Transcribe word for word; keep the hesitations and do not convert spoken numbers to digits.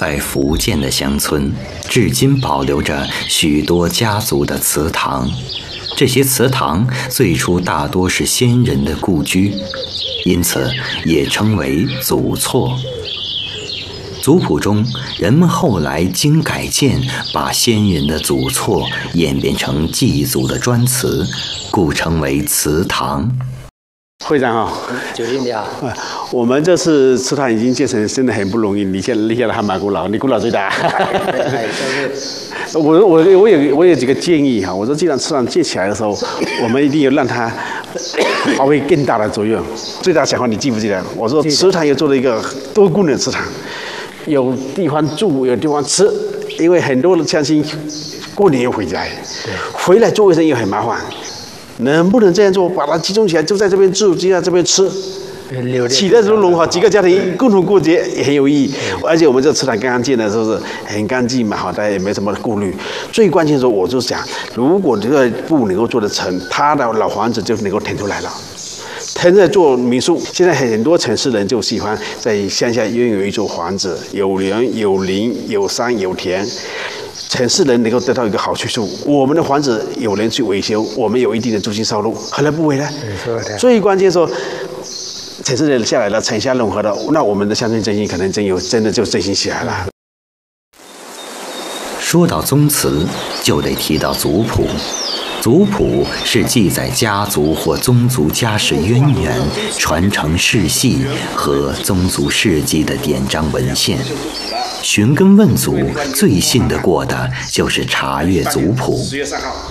在福建的乡村，至今保留着许多家族的祠堂。这些祠堂最初大多是先人的故居，因此也称为祖厝。族谱中，人们后来经改建，把先人的祖厝演变成祭祖的专祠，故称为祠堂。 会长好， 九零你好。 我们这次祠堂已经建成，真的很不容易。你现在立下的还蛮古老，你古老最大。我我我有我有几个建议哈，我说既然祠堂建起来的时候，我们一定要让它发挥更大的作用。最大想法你记不记得？我说祠堂又做了一个多功能祠堂，有地方住，有地方吃，因为很多的乡亲过年又回家，回来做卫生又很麻烦。能不能这样做？把它集中起来，就在这边住，就在这边吃。起的时候融合几个家庭共同过节也很有意义。而且我们这祠堂刚刚建的时候是很干净嘛，好，大家也没什么顾虑。最关键的时候，我就想，如果这个部能够做得成，他的老房子就能够腾出来了。腾在做民宿，现在很多城市人就喜欢在乡下拥有一座房子，有人有林有山有田。城市人能够得到一个好去处，我们的房子有人去维修，我们有一定的租金收入，何乐不为呢？最关键说，城市人下来了，城乡融合了，那我们的乡村振兴可能真有真的就振兴起来了。 说到宗祠，就得提到族谱。族谱是记载家族或宗族家世渊源、传承世系和宗族事迹的典章文献。寻根问祖，最信得过的就是查阅族谱。